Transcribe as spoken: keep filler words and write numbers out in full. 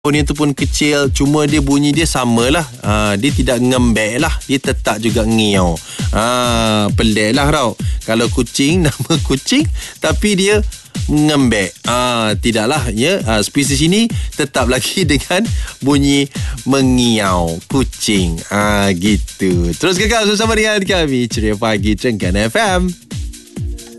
Dia tu pun kecil, cuma dia bunyi dia samalah. Ha, dia tidak ngembek lah, dia tetap juga ngiau. Ha, pelik lah tau. Kalau kucing, nama kucing, tapi dia ngembek. Ha, tidaklah ya. Ha, spesies ini tetap lagi dengan bunyi mengiau kucing. Ha, gitu. Terus kekal bersama dengan kami Ceria Pagi Trengganu F M.